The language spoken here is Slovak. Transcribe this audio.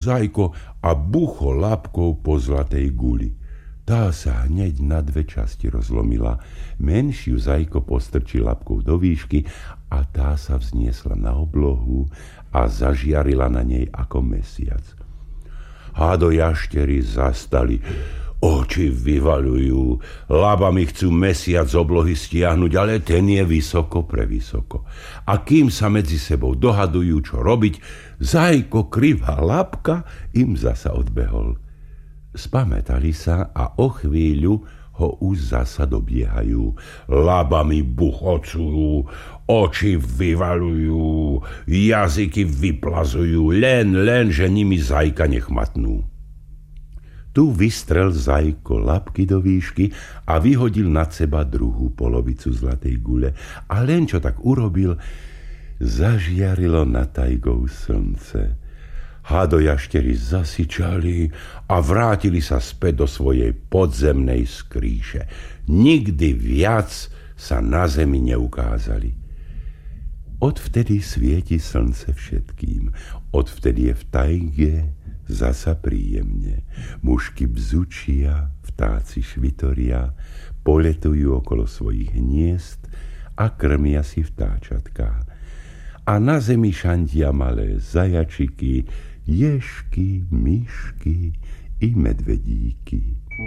zajko a buchol labkou po zlatej guli. Tá sa hneď na dve časti rozlomila. Menšiu zajko postrčil labkou do výšky a tá sa vzniesla na oblohu a zažiarila na nej ako mesiac. Hádojaštery zastali, oči vyvaľujú, labami chcú mesiac z oblohy stiahnuť, ale ten je vysoko prevysoko. A kým sa medzi sebou dohadujú, čo robiť, zajko krivá labka im zasa odbehol. Spamätali sa a o chvíľu ho už zasa dobiehajú. Labami buchocujú, oči vyvaľujú, jazyky vyplazujú, len, že nimi zajka nechmatnú. Tu vystrel zajko labky do výšky a vyhodil nad seba druhú polovicu zlatej gule. A len čo tak urobil, zažiarilo nad tajgou slnce. Hádojaštery zasičali a vrátili sa späť do svojej podzemnej skrýše. Nikdy viac sa na zemi neukázali. Odvtedy svieti slnce všetkým. Odvtedy je v tajge zasa príjemne. Mužky bzučia, vtáci švitoria, poletujú okolo svojich hniezd a krmia si vtáčatká. A na zemi šandia malé zajačiky, ježky, myšky i medvedíky.